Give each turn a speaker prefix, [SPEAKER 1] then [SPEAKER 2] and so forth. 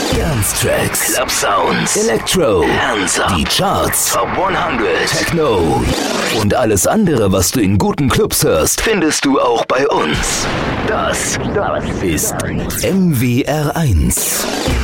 [SPEAKER 1] Dance Tracks,
[SPEAKER 2] Club Sounds,
[SPEAKER 1] Electro,
[SPEAKER 2] Hands Up,
[SPEAKER 1] die Charts,
[SPEAKER 2] Top 100,
[SPEAKER 1] Techno und alles andere, was du in guten Clubs hörst,
[SPEAKER 2] findest du auch bei uns. Das
[SPEAKER 1] ist MWR1.